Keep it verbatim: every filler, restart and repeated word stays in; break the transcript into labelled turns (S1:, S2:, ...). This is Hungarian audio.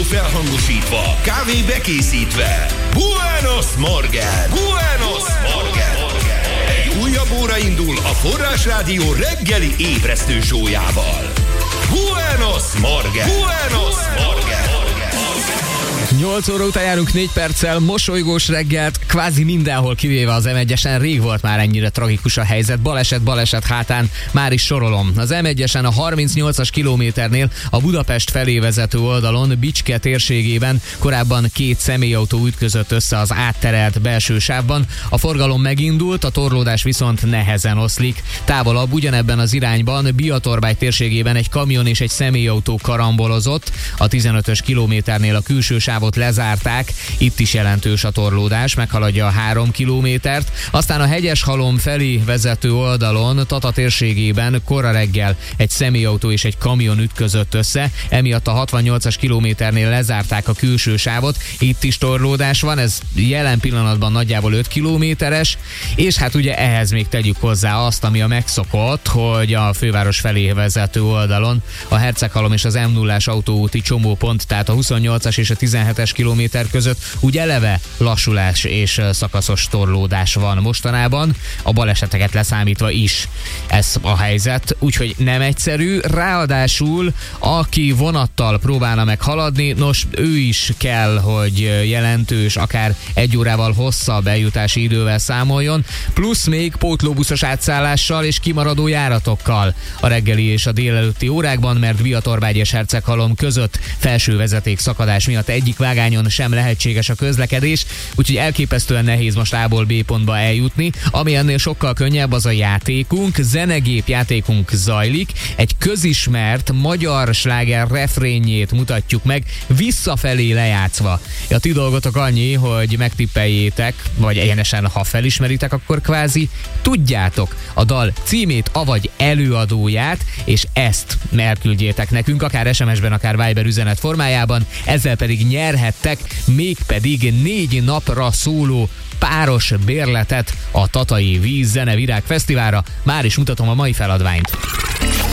S1: felhangosítva, kávé bekészítve. Buenos Morgen! Buenos Morgen! Egy újabb óra indul a Forrás Rádió reggeli ébresztő sójával. Buenos Morgen! Buenos Morgen!
S2: nyolc óra után járunk négy perccel, mosolygós reggelt, kvázi mindenhol kivéve az em egyesen. Rég volt már ennyire tragikus a helyzet, baleset, baleset hátán, már is sorolom. Az em egyesen a harmincnyolcas kilométernél a Budapest felé vezető oldalon, Bicske térségében korábban két személyautó ütközött össze az átterelt belső sávban. A forgalom megindult, a torlódás viszont nehezen oszlik. Távolabb ugyanebben az irányban, Biatorbágy térségében egy kamion és egy személyautó karambolozott. A tizenötös kilométernél a külső sávot lezárták, itt is jelentős a torlódás, meghaladja a három kilométert. Aztán a Hegyeshalom felé vezető oldalon, Tata térségében kora reggel egy személyautó és egy kamion ütközött össze, emiatt a hatvannyolcas kilométernél lezárták a külső sávot, itt is torlódás van, ez jelen pillanatban nagyjából öt kilométeres, és hát ugye ehhez még tegyük hozzá azt, ami a megszokott, hogy a főváros felé vezető oldalon a Herceghalom és az em nullás autóúti csomópont, tehát a huszonnyolcas és a tizenhetes kilométer között úgy eleve lassulás és szakaszos torlódás van mostanában, a baleseteket leszámítva is ez a helyzet, úgyhogy nem egyszerű, ráadásul aki vonattal próbálna meg haladni, nos, ő is kell, hogy jelentős, akár egy órával hosszabb eljutási idővel számoljon, plusz még pótlóbuszos átszállással és kimaradó járatokkal a reggeli és a délelőtti órákban, mert Biatorbágy és Herceghalom között felső vezeték szakadás miatt egyik vágányon sem lehetséges a közlekedés, úgyhogy elképesztően nehéz most A-ból B pontba eljutni. Ami ennél sokkal könnyebb, az a játékunk, zenegép játékunk zajlik, egy közismert magyar sláger refrénjét mutatjuk meg, visszafelé lejátszva. A ti dolgotok annyi, hogy megtippeljétek, vagy egyenesen, ha felismeritek, akkor kvázi tudjátok a dal címét, avagy előadóját, és ezt elküldjétek nekünk, akár es em es-ben, akár Viber üzenet formájában, ezzel pedig nyerhettek mégpedig négy napra szóló páros bérletet a Tatai Víz Zene Virág Fesztiválra. Már is mutatom a mai feladványt.